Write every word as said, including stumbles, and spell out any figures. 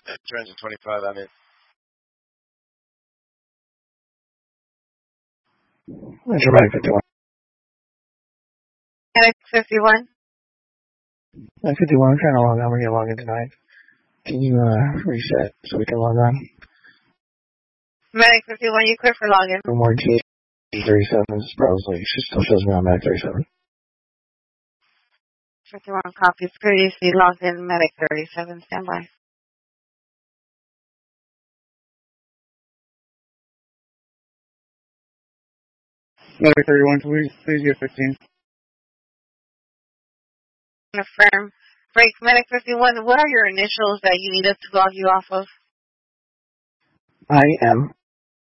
Transit twenty-five, I'm in. What's your medic fifty-one? Medic fifty-one. Medic fifty-one, I'm trying to log on. We're going to log in tonight. Can you uh, reset so we can log on? Medic fifty-one, you clear for login. For more T thirty-seven, it's probably, she still shows me on Medic thirty-seven. fifty-one copies. Previously logged in. Medic thirty-seven, standby. Medic thirty-one, please, please get fifteen. Affirm. Break. Medic fifty-one, what are your initials that you need us to log you off of? I am